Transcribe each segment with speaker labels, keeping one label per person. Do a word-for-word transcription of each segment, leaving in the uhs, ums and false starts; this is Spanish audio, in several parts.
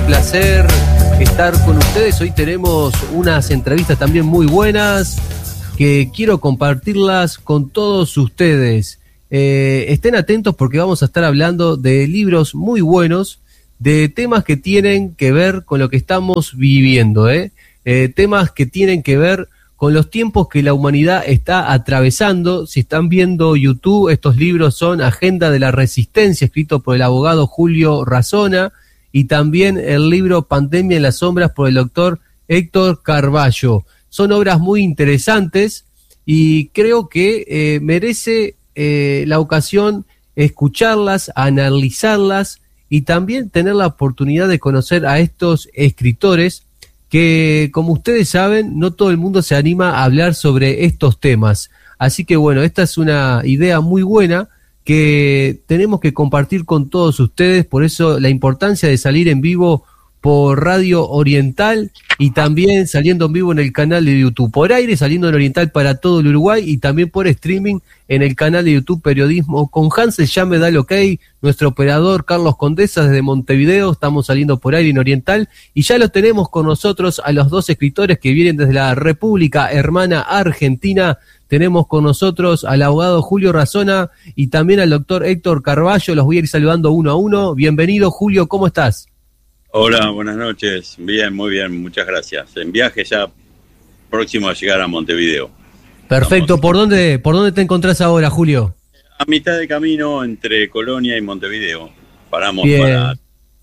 Speaker 1: placer estar con ustedes. Hoy tenemos unas entrevistas también muy buenas que quiero compartirlas con todos ustedes. Eh, estén atentos porque vamos a estar hablando de libros muy buenos, de temas que tienen que ver con lo que estamos viviendo, ¿eh? Eh, temas que tienen que ver con los tiempos que la humanidad está atravesando. Si están viendo YouTube, estos libros son Agenda de la Resistencia, escrito por el abogado Julio Razona, y también el libro Pandemia en las Sombras por el doctor Héctor Carballo. Son obras muy interesantes y creo que eh, merece eh, la ocasión escucharlas, analizarlas y también tener la oportunidad de conocer a estos escritores que, como ustedes saben, no todo el mundo se anima a hablar sobre estos temas. Así que bueno, esta es una idea muy buena que tenemos que compartir con todos ustedes, por eso la importancia de salir en vivo por Radio Oriental y también saliendo en vivo en el canal de YouTube, por aire, saliendo en Oriental para todo el Uruguay y también por streaming en el canal de YouTube Periodismo con Hansel. Ya me da el ok, nuestro operador Carlos Condesa desde Montevideo, estamos saliendo por aire en Oriental y ya los tenemos con nosotros a los dos escritores que vienen desde la República Hermana Argentina. Tenemos con nosotros al abogado Julio Razona y también al doctor Héctor Carballo. Los voy a ir saludando uno a uno. Bienvenido, Julio, ¿cómo estás?
Speaker 2: Hola, buenas noches. Bien, muy bien, muchas gracias. En viaje ya próximo a llegar a Montevideo.
Speaker 1: Perfecto. Vamos. ¿Por dónde, por dónde te encontrás ahora, Julio?
Speaker 2: A mitad de camino entre Colonia y Montevideo. Paramos para,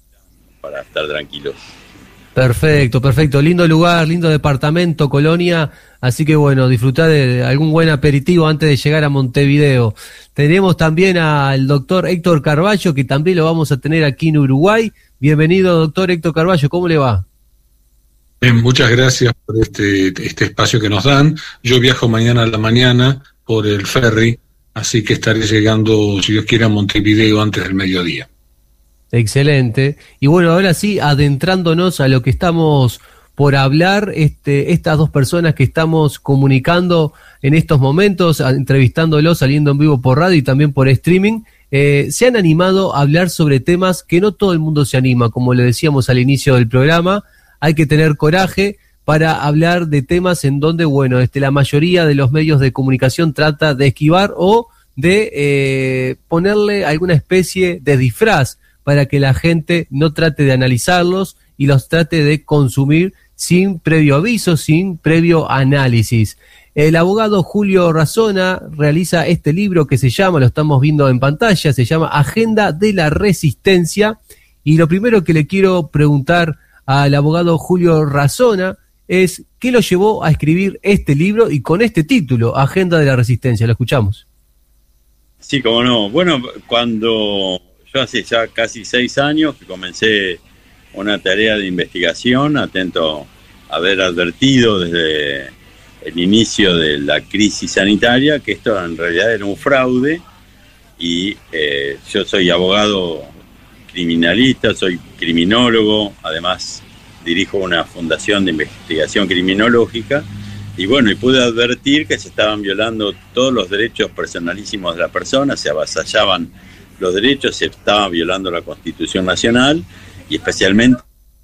Speaker 2: para estar tranquilos.
Speaker 1: Perfecto, perfecto. Lindo lugar, lindo departamento, Colonia. Así que bueno, disfrutá de algún buen aperitivo antes de llegar a Montevideo. Tenemos también al doctor Héctor Carballo, que también lo vamos a tener aquí en Uruguay. Bienvenido, doctor Héctor Carballo, ¿cómo le va?
Speaker 3: Bien, muchas gracias por este, este espacio que nos dan. Yo viajo mañana a la mañana por el ferry, así que estaré llegando, si Dios quiere, a Montevideo antes del mediodía.
Speaker 1: Excelente. Y bueno, ahora sí, adentrándonos a lo que estamos por hablar, este, estas dos personas que estamos comunicando en estos momentos, entrevistándolos, saliendo en vivo por radio y también por streaming, eh, se han animado a hablar sobre temas que no todo el mundo se anima, como le decíamos al inicio del programa. Hay que tener coraje para hablar de temas en donde, bueno, este, la mayoría de los medios de comunicación trata de esquivar o de eh, ponerle alguna especie de disfraz para que la gente no trate de analizarlos y los trate de consumir sin previo aviso, sin previo análisis. El abogado Julio Razona realiza este libro que se llama, lo estamos viendo en pantalla, se llama Agenda de la Resistencia, y lo primero que le quiero preguntar al abogado Julio Razona es ¿qué lo llevó a escribir este libro y con este título, Agenda de la Resistencia? Lo escuchamos.
Speaker 2: Sí, cómo no. Bueno, cuando yo hace ya casi seis años que comencé una tarea de investigación, atento a haber advertido desde el inicio de la crisis sanitaria que esto en realidad era un fraude y eh, yo soy abogado criminalista, soy criminólogo, además dirijo una fundación de investigación criminológica y bueno, y pude advertir que se estaban violando todos los derechos personalísimos de la persona, se avasallaban los derechos, se estaba violando la Constitución Nacional y especialmente...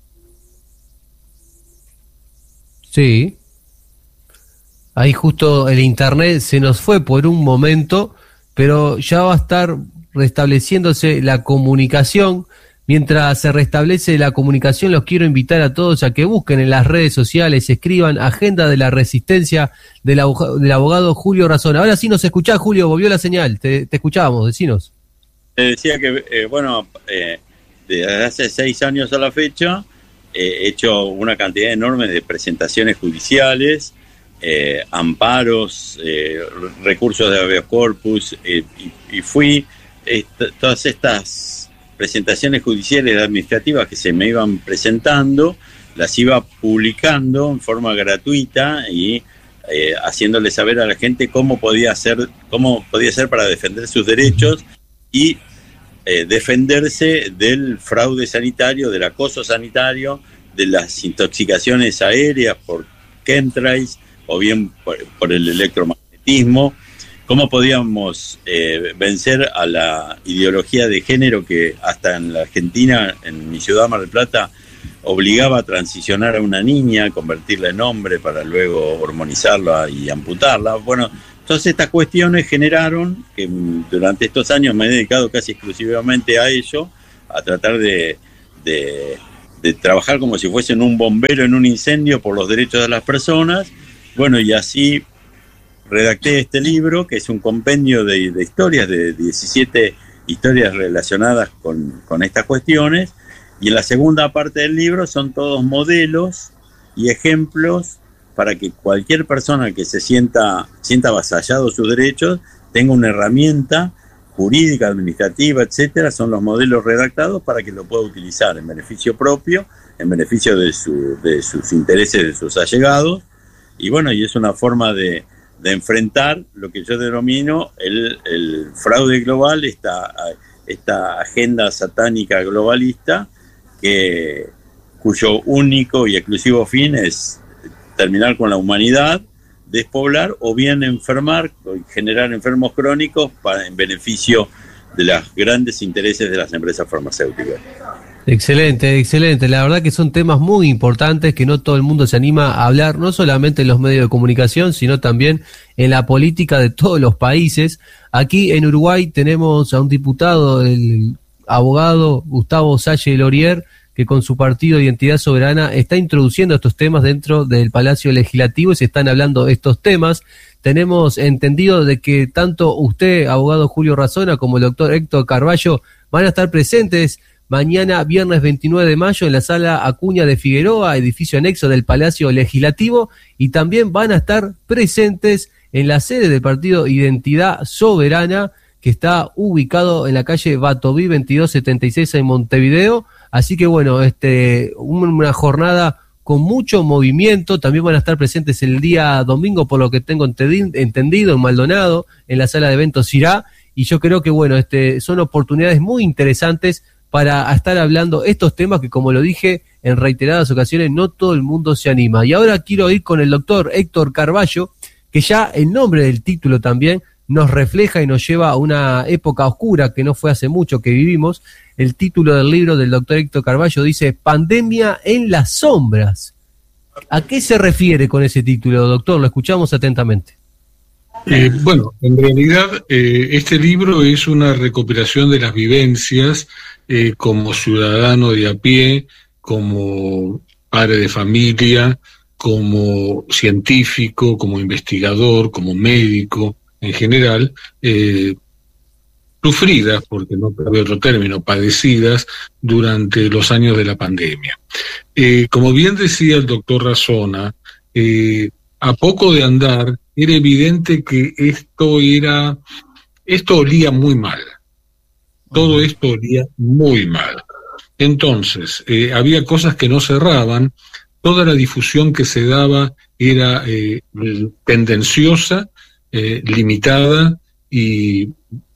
Speaker 1: Sí. Ahí justo el internet se nos fue por un momento, pero ya va a estar restableciéndose la comunicación. Mientras se restablece la comunicación, los quiero invitar a todos a que busquen en las redes sociales, escriban Agenda de la Resistencia del abogado, del abogado Julio Razona. Ahora sí nos escuchás, Julio, volvió la señal, te, te escuchábamos, decinos.
Speaker 2: Te decía que, eh, bueno, eh, desde hace seis años a la fecha eh, he hecho una cantidad enorme de presentaciones judiciales, eh, amparos, eh, recursos de habeas corpus, eh, y, y fui, eh, t- todas estas presentaciones judiciales y administrativas que se me iban presentando, las iba publicando en forma gratuita y eh, haciéndole saber a la gente cómo podía hacer, cómo podía hacer para defender sus derechos y eh, defenderse del fraude sanitario, del acoso sanitario, de las intoxicaciones aéreas por chemtrails o bien por, por el electromagnetismo. ¿Cómo podíamos eh, vencer a la ideología de género que hasta en la Argentina, en mi ciudad, Mar del Plata, obligaba a transicionar a una niña, convertirla en hombre para luego hormonizarla y amputarla. Bueno, todas estas cuestiones generaron que durante estos años me he dedicado casi exclusivamente a ello, a tratar de, de, de trabajar como si fuesen un bombero en un incendio por los derechos de las personas. Bueno, y así redacté este libro, que es un compendio de, de historias, de diecisiete historias relacionadas con, con estas cuestiones, y en la segunda parte del libro son todos modelos y ejemplos para que cualquier persona que se sienta, sienta avasallado sus derechos tenga una herramienta jurídica, administrativa, etcétera. Son los modelos redactados para que lo pueda utilizar en beneficio propio, en beneficio de, su, de sus intereses, de sus allegados, y bueno, y es una forma de, de enfrentar lo que yo denomino el, el fraude global, esta, esta agenda satánica globalista, que cuyo único y exclusivo fin es terminar con la humanidad, despoblar o bien enfermar, generar enfermos crónicos para, en beneficio de los grandes intereses de las empresas farmacéuticas.
Speaker 1: Excelente, excelente. La verdad que son temas muy importantes que no todo el mundo se anima a hablar, no solamente en los medios de comunicación, sino también en la política de todos los países. Aquí en Uruguay tenemos a un diputado, el abogado Gustavo Salle Lorier, que con su partido Identidad Soberana está introduciendo estos temas dentro del Palacio Legislativo y se están hablando de estos temas. Tenemos entendido de que tanto usted, abogado Julio Razona, como el doctor Héctor Carballo van a estar presentes mañana, viernes veintinueve de mayo, en la sala Acuña de Figueroa, edificio anexo del Palacio Legislativo, y también van a estar presentes en la sede del partido Identidad Soberana, que está ubicado en la calle Batoví veintidós setenta y seis en Montevideo. Así que bueno, este una jornada con mucho movimiento. También van a estar presentes el día domingo, por lo que tengo entendido, en Maldonado, en la sala de eventos Cirá, y yo creo que bueno, este son oportunidades muy interesantes para estar hablando estos temas que, como lo dije en reiteradas ocasiones, no todo el mundo se anima. Y ahora quiero ir con el doctor Héctor Carballo, que ya el nombre del título también nos refleja y nos lleva a una época oscura que no fue hace mucho que vivimos. El título del libro del doctor Héctor Carballo dice Pandemia en las sombras. ¿A qué se refiere con ese título, doctor? Lo escuchamos atentamente.
Speaker 3: Eh, bueno, en realidad eh, este libro es una recopilación de las vivencias eh, como ciudadano de a pie, como padre de familia, como científico, como investigador, como médico en general, eh, sufridas, porque no cabe otro término, padecidas durante los años de la pandemia. Eh, como bien decía el doctor Razona, eh, a poco de andar, era evidente que esto era, esto olía muy mal. Todo esto olía muy mal. Entonces, eh, había cosas que no cerraban, toda la difusión que se daba era eh, tendenciosa, eh, limitada y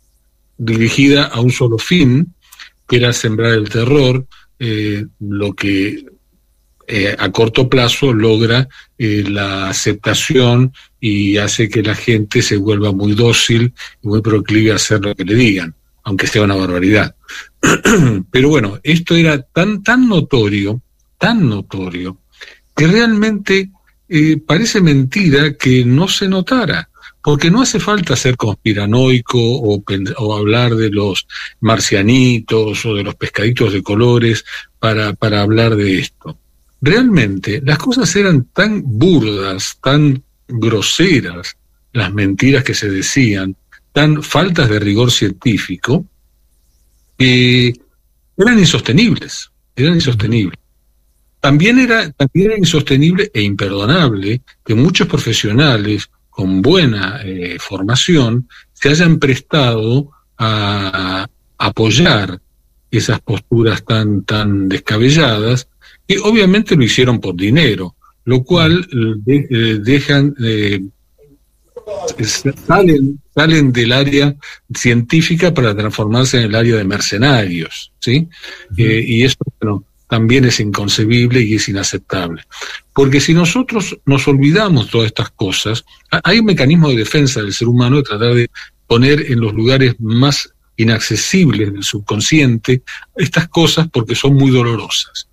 Speaker 3: dirigida a un solo fin, que era sembrar el terror, eh, lo que eh, a corto plazo logra eh, la aceptación y hace que la gente se vuelva muy dócil y muy proclive a hacer lo que le digan, aunque sea una barbaridad. Pero bueno, esto era tan, tan notorio, tan notorio, que realmente eh, parece mentira que no se notara. Porque no hace falta ser conspiranoico o, o hablar de los marcianitos o de los pescaditos de colores para, para hablar de esto. Realmente las cosas eran tan burdas, tan groseras, las mentiras que se decían, tan faltas de rigor científico, que eran insostenibles, eran insostenibles. También era, también era insostenible e imperdonable que muchos profesionales con buena eh, formación se hayan prestado a apoyar esas posturas tan, tan descabelladas, que obviamente lo hicieron por dinero, lo cual de, eh, dejan, eh, salen, salen del área científica para transformarse en el área de mercenarios, ¿sí? Uh-huh. Eh, y eso, bueno, también es inconcebible y es inaceptable. Porque si nosotros nos olvidamos todas estas cosas, hay un mecanismo de defensa del ser humano de tratar de poner en los lugares más inaccesibles del subconsciente estas cosas porque son muy dolorosas.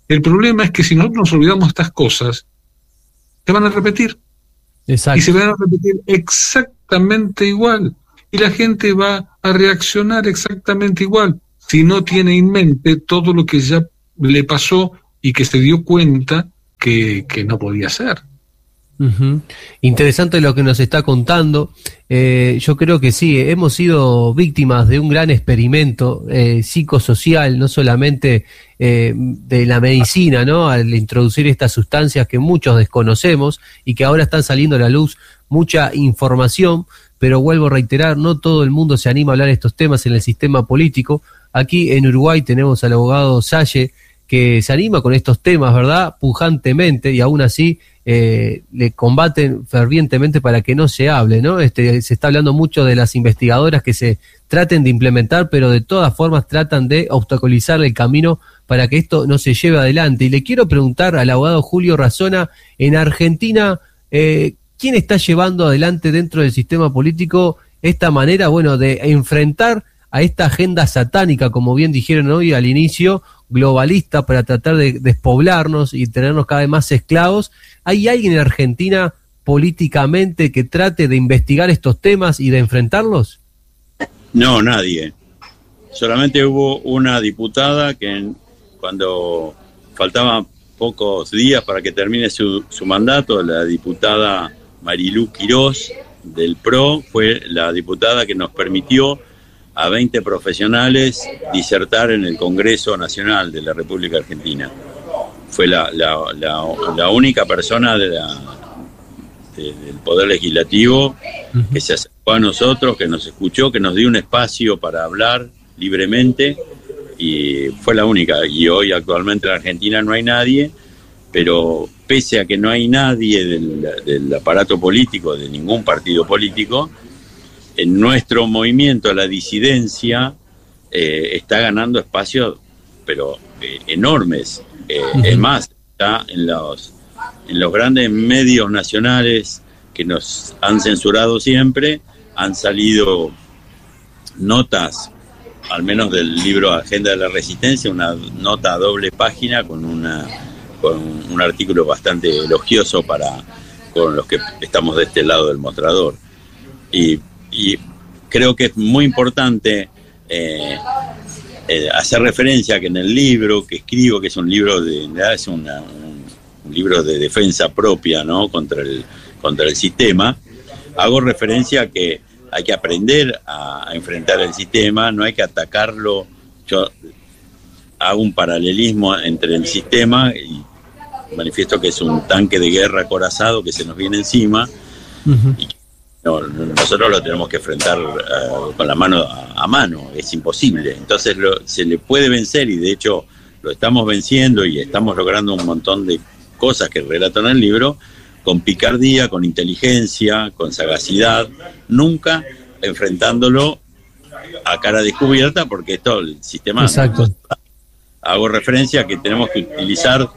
Speaker 3: El problema es que si nosotros nos olvidamos estas cosas, se van a repetir.
Speaker 1: Exacto.
Speaker 3: Y se van a repetir exactamente igual. Y la gente va a reaccionar exactamente igual, si no tiene en mente todo lo que ya le pasó y que se dio cuenta que, que no podía ser.
Speaker 1: Uh-huh. Interesante lo que nos está contando. Eh, yo creo que sí, hemos sido víctimas de un gran experimento eh, psicosocial, no solamente eh, de la medicina, ¿no? Al introducir estas sustancias que muchos desconocemos y que ahora están saliendo a la luz mucha información, pero vuelvo a reiterar, no todo el mundo se anima a hablar de estos temas en el sistema político. Aquí en Uruguay tenemos al abogado Salle, que se anima con estos temas, ¿verdad?, pujantemente, y aún así eh, le combaten fervientemente para que no se hable, ¿no? Este, se está hablando mucho de las investigadoras que se traten de implementar, pero de todas formas tratan de obstaculizar el camino para que esto no se lleve adelante. Y le quiero preguntar al abogado Julio Razona, en Argentina, eh, ¿quién está llevando adelante dentro del sistema político esta manera, bueno, de enfrentar a esta agenda satánica, como bien dijeron hoy al inicio, globalista, para tratar de despoblarnos y tenernos cada vez más esclavos? ¿Hay alguien en Argentina políticamente que trate de investigar estos temas y de enfrentarlos?
Speaker 2: No, nadie. Solamente hubo una diputada que cuando faltaban pocos días para que termine su, su mandato, la diputada Marilú Quirós del P R O, fue la diputada que nos permitió a veinte profesionales disertar en el Congreso Nacional de la República Argentina. Fue la, la, la, la única persona de la, de, del Poder Legislativo uh-huh. que se acercó a nosotros, que nos escuchó, que nos dio un espacio para hablar libremente, y fue la única. Y hoy actualmente en Argentina no hay nadie, pero pese a que no hay nadie del, del aparato político, de ningún partido político, en nuestro movimiento, la disidencia, eh, está ganando espacios, pero eh, enormes. Eh, uh-huh. Es más, está en los, en los grandes medios nacionales que nos han censurado siempre, han salido notas, al menos del libro Agenda de la Resistencia, una nota a doble página con, una, con un artículo bastante elogioso para con los que estamos de este lado del mostrador. Y Y creo que es muy importante eh, eh, hacer referencia a que en el libro que escribo, que es un libro de es una, un, un libro de defensa propia, ¿no?, contra el contra el sistema, hago referencia a que hay que aprender a, a enfrentar el sistema, no hay que atacarlo. Yo hago un paralelismo entre el sistema y manifiesto que es un tanque de guerra acorazado que se nos viene encima. Uh-huh. Y No, nosotros lo tenemos que enfrentar uh, con la mano a, a mano, es imposible. Entonces lo, se le puede vencer, y de hecho lo estamos venciendo y estamos logrando un montón de cosas que relato en el libro, con picardía, con inteligencia, con sagacidad, nunca enfrentándolo a cara descubierta, porque esto, el sistema...
Speaker 1: Exacto.
Speaker 2: Hago referencia a que tenemos que utilizar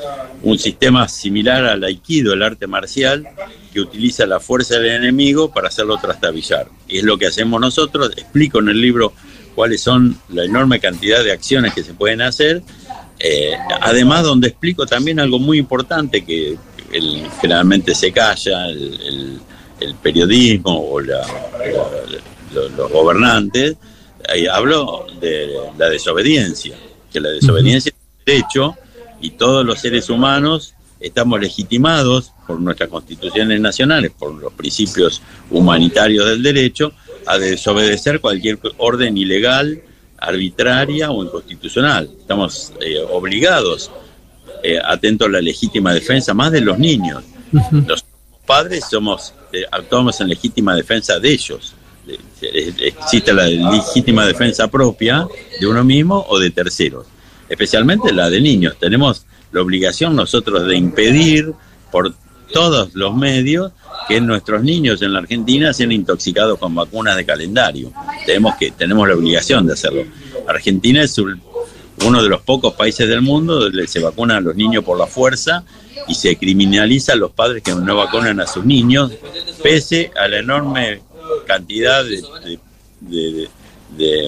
Speaker 2: un sistema similar al aikido, el arte marcial, que utiliza la fuerza del enemigo para hacerlo trastabillar. Y es lo que hacemos nosotros. Explico en el libro cuáles son la enorme cantidad de acciones que se pueden hacer. Eh, además, donde explico también algo muy importante que el, generalmente se calla, el, el, el periodismo o la, la, los, los gobernantes. Ahí hablo de la desobediencia, que la desobediencia uh-huh. es un derecho, y todos los seres humanos estamos legitimados por nuestras constituciones nacionales, por los principios humanitarios del derecho, a desobedecer cualquier orden ilegal, arbitraria o inconstitucional. Estamos eh, obligados, eh, atentos a la legítima defensa, más de los niños. Uh-huh. Los padres somos eh, actuamos en legítima defensa de ellos. Eh, existe la legítima defensa propia de uno mismo o de terceros, especialmente la de niños. Tenemos la obligación nosotros de impedir por todos los medios que nuestros niños en la Argentina sean intoxicados con vacunas de calendario. Tenemos que tenemos la obligación de hacerlo. Argentina es un, uno de los pocos países del mundo donde se vacunan a los niños por la fuerza y se criminaliza a los padres que no vacunan a sus niños, pese a la enorme cantidad de, de, de, de,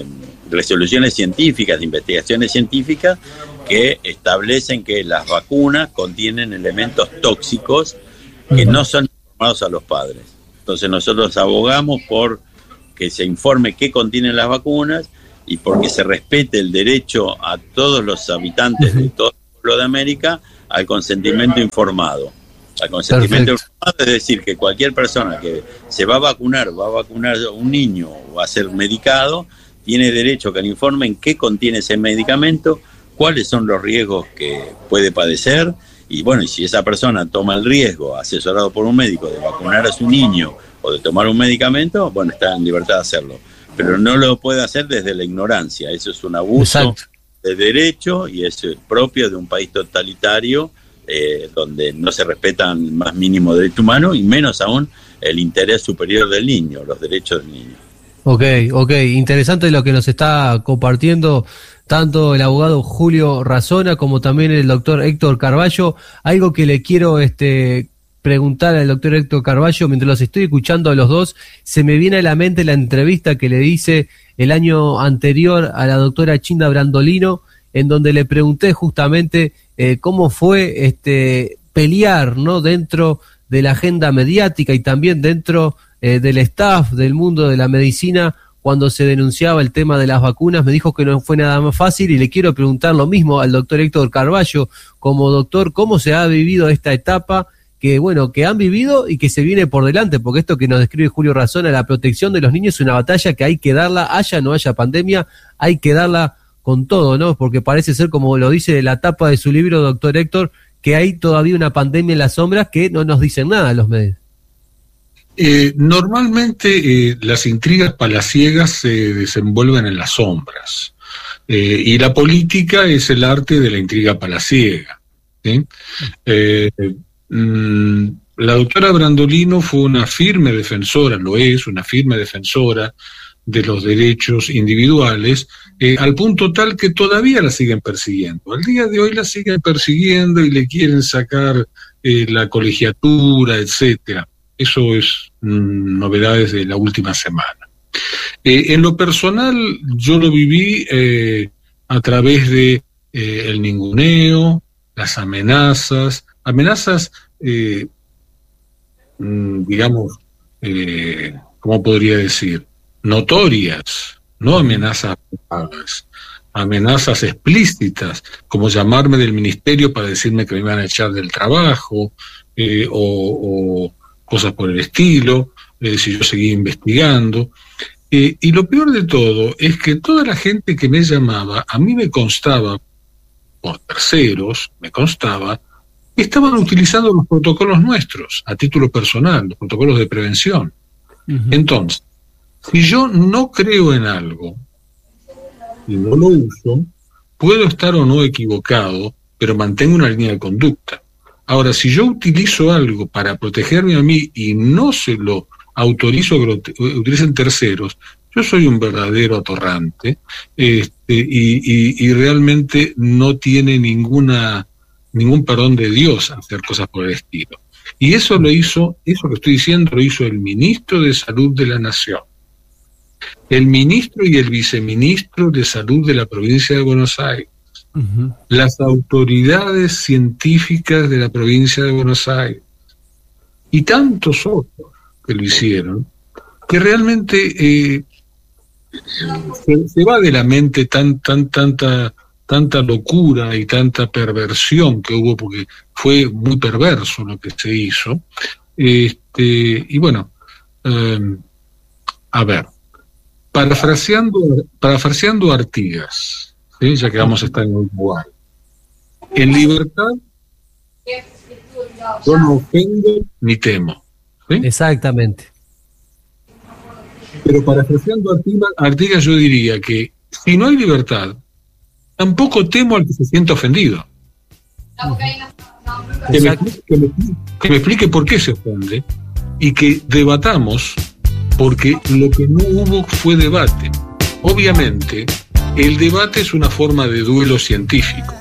Speaker 2: resoluciones científicas, de investigaciones científicas, que establecen que las vacunas contienen elementos tóxicos que no son informados a los padres. Entonces nosotros abogamos por que se informe qué contienen las vacunas y porque se respete el derecho a todos los habitantes de todo el pueblo de América al consentimiento informado. Al consentimiento
Speaker 1: Perfecto.
Speaker 2: informado es decir, que cualquier persona que se va a vacunar, va a vacunar a un niño o va a ser medicado, tiene derecho a que le informen qué contiene ese medicamento, cuáles son los riesgos que puede padecer, y bueno, y si esa persona toma el riesgo, asesorado por un médico, de vacunar a su niño o de tomar un medicamento, bueno, está en libertad de hacerlo. Pero no lo puede hacer desde la ignorancia. Eso es un abuso
Speaker 1: Exacto.
Speaker 2: de derecho y es propio de un país totalitario eh, donde no se respetan el más mínimo derecho humano y menos aún el interés superior del niño, los derechos del niño.
Speaker 1: Ok, ok, interesante lo que nos está compartiendo tanto el abogado Julio Razona como también el doctor Héctor Carballo. Algo que le quiero este preguntar al doctor Héctor Carballo, mientras los estoy escuchando a los dos, se me viene a la mente la entrevista que le hice el año anterior a la doctora Chinda Brandolino, en donde le pregunté justamente eh, cómo fue este pelear, ¿no?, dentro de la agenda mediática y también dentro eh, del staff del mundo de la medicina cuando se denunciaba el tema de las vacunas. Me dijo que no fue nada más fácil y le quiero preguntar lo mismo al doctor Héctor Carballo. Como doctor, ¿cómo se ha vivido esta etapa que, bueno, que han vivido y que se viene por delante? Porque esto que nos describe Julio Razona, la protección de los niños, es una batalla que hay que darla, haya o no haya pandemia, hay que darla con todo, ¿no? Porque parece ser, como lo dice la tapa de su libro, doctor Héctor, que hay todavía una pandemia en las sombras que no nos dicen nada los medios.
Speaker 3: Eh, normalmente eh, las intrigas palaciegas se desenvuelven en las sombras, eh, y la política es el arte de la intriga palaciega, ¿sí? Eh, mm, la doctora Brandolino fue una firme defensora, lo es, una firme defensora de los derechos individuales, eh, al punto tal que todavía la siguen persiguiendo. Al día de hoy la siguen persiguiendo y le quieren sacar eh, la colegiatura, etcétera. Eso es mm, novedades de la última semana. Eh, en lo personal, yo lo viví eh, a través de eh, el ninguneo, las amenazas, amenazas, eh, mm, digamos, eh, ¿cómo podría decir? Notorias, no amenazas vagas, amenazas explícitas, como llamarme del ministerio para decirme que me iban a echar del trabajo, eh, o, o cosas por el estilo, eh, si yo seguía investigando. Eh, y lo peor de todo es que toda la gente que me llamaba, a mí me constaba, por terceros, me constaba, que estaban utilizando los protocolos nuestros, a título personal, los protocolos de prevención. Uh-huh. Entonces, si yo no creo en algo y no lo uso, puedo estar o no equivocado, pero mantengo una línea de conducta. Ahora, si yo utilizo algo para protegerme a mí y no se lo autorizo que lo utilicen terceros, yo soy un verdadero atorrante, este, y, y, y realmente no tiene ninguna ningún perdón de Dios hacer cosas por el estilo. Y eso lo hizo, eso que estoy diciendo, lo hizo el ministro de Salud de la Nación, el ministro y el viceministro de Salud de la provincia de Buenos Aires, uh-huh. las autoridades científicas de la provincia de Buenos Aires y tantos otros que lo hicieron, que realmente eh, se, se va de la mente tan, tan, tanta, tanta locura y tanta perversión que hubo, porque fue muy perverso lo que se hizo. Este, y bueno, eh, a ver, parafraseando, parafraseando a Artigas, ¿sí? Ya que vamos a estar en Uruguay. En libertad, yo no ofendo ni temo. ¿Sí?
Speaker 1: Exactamente.
Speaker 3: Pero parafraseando a Artigas, Artigas, yo diría que si no hay libertad, tampoco temo al que se sienta ofendido. Que me, que, me, que me explique por qué se ofende y que debatamos, porque lo que no hubo fue debate. Obviamente, el debate es una forma de duelo científico.